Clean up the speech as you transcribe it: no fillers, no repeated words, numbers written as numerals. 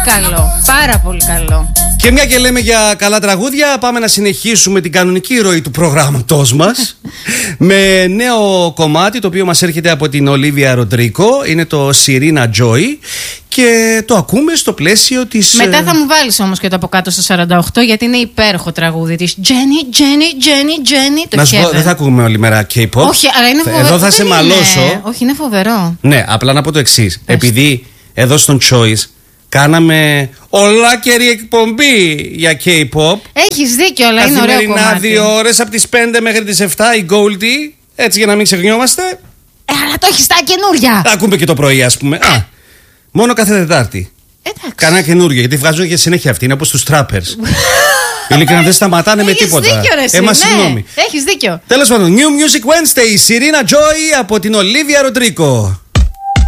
καλό. Πάρα πολύ καλό. Και μια και λέμε για καλά τραγούδια, πάμε να συνεχίσουμε την κανονική ροή του προγράμματός μας με νέο κομμάτι το οποίο μας έρχεται από την Ολίβια Ροντρίκο. Είναι το Serena Joy και το ακούμε στο πλαίσιο της... Μετά θα μου βάλεις όμως και το από κάτω στο 48, γιατί είναι υπέροχο τραγούδι της Jenny. Να σου πω, δεν θα ακούμε όλη μέρα K-pop. Όχι, αλλά είναι φοβερό. Εδώ θα σε μαλώσω. Όχι, είναι φοβερό. Ναι, απλά να πω το εξής. Επειδή εδώ στον Choice κάναμε ολάκερη εκπομπή για K-pop. Έχεις δίκιο, αλλά είναι ωραίο κομμάτι. Καθημερινά 2 ώρες από τις 5 μέχρι τις 7 η Goldie. Έτσι για να μην ξεχνιόμαστε. Αλλά το έχεις τα καινούρια. Θα ακούμε και το πρωί, ας πούμε. Μόνο κάθε Τετάρτη. Εντάξει. Κανένα καινούριο, γιατί βγάζουν και συνέχεια αυτοί. Είναι όπως τους trappers. Ειλικρινά δεν σταματάνε με τίποτα. Έχεις δίκιο, ρε. Ναι, συγγνώμη. έχεις δίκιο. Τέλος πάντων, New Music Wednesday, Serena Joy από την Olivia Rodrigo.